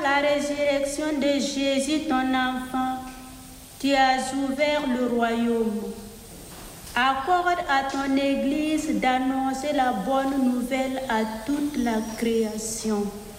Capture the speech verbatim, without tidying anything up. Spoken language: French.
La résurrection de Jésus, ton enfant, tu as ouvert le royaume. Accorde à ton Église d'annoncer la bonne nouvelle à toute la création.